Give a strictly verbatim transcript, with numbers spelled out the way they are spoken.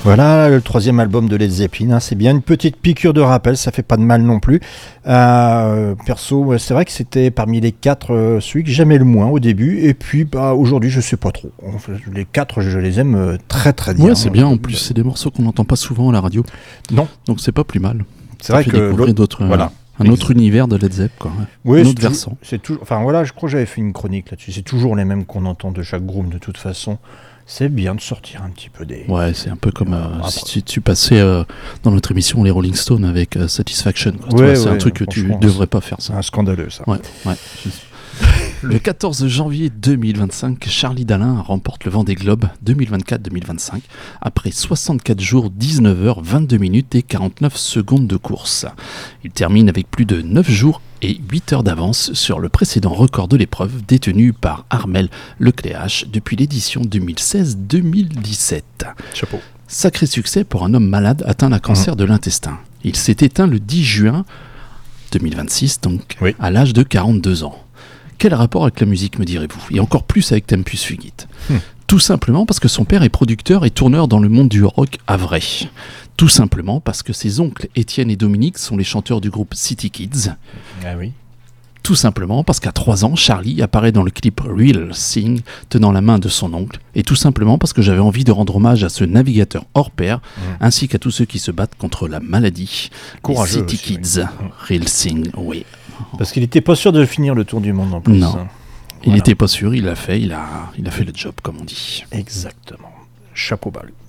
Voilà, le troisième album de Led Zeppelin, hein, c'est bien une petite piqûre de rappel, ça fait pas de mal non plus. Euh, perso, c'est vrai que c'était parmi les quatre euh, celui que j'aimais le moins au début, et puis bah, aujourd'hui je sais pas trop. Enfin, les quatre, je les aime euh, très très bien. Ouais, c'est bien, en plus c'est des morceaux qu'on n'entend pas souvent à la radio. Non. Donc c'est pas plus mal. C'est ça vrai fait que découvrir d'autres, voilà. un autre univers de Led Zeppelin, quoi. Oui, un c'est autre tout, versant. C'est toujours, enfin voilà, je crois que j'avais fait une chronique là-dessus. C'est toujours les mêmes qu'on entend de chaque groupe de toute façon. C'est bien de sortir un petit peu des... Ouais, c'est un peu comme euh, ah, si tu, tu passais euh, dans notre émission les Rolling Stones avec euh, Satisfaction. Quoi. Ouais, Tu vois, c'est ouais, un truc que tu devrais pas faire, ça. C'est un scandaleux, ça. Ouais, ouais. Le quatorze janvier deux mille vingt-cinq, Charlie Dalin remporte le Vendée Globe deux mille vingt-quatre deux mille vingt-cinq après soixante-quatre jours, dix-neuf heures, vingt-deux minutes et quarante-neuf secondes de course. Il termine avec plus de neuf jours et huit heures d'avance sur le précédent record de l'épreuve détenu par Armel Lecléache depuis l'édition deux mille seize deux mille dix-sept. Chapeau. Sacré succès pour un homme malade atteint d'un cancer mmh. de l'intestin. Il s'est éteint le dix juin deux mille vingt-six, donc oui. à l'âge de quarante-deux ans. Quel rapport avec la musique, me direz-vous ? Et encore plus avec Tempus Fugit. Hmm. Tout simplement parce que son père est producteur et tourneur dans le monde du rock havrais. Tout simplement parce que ses oncles Étienne et Dominique sont les chanteurs du groupe City Kids. Ah oui. Tout simplement parce qu'à trois ans, Charlie apparaît dans le clip Real Thing tenant la main de son oncle. Et tout simplement parce que j'avais envie de rendre hommage à ce navigateur hors pair, mmh. ainsi qu'à tous ceux qui se battent contre la maladie. Courageux les City aussi, Kids, oui. Real Thing, oui. Parce qu'il n'était pas sûr de finir le tour du monde en plus. Non, hein. il n'était voilà. pas sûr, il l'a fait, il a, il a fait le job comme on dit. Exactement. Chapeau bas.